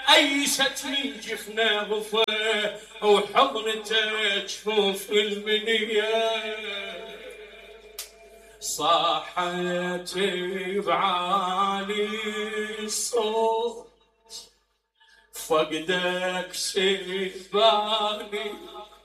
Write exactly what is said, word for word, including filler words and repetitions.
أيست من جفنا غفا وحضنته جفوف المنية صاحت بعالي الصوت فقدك سيباني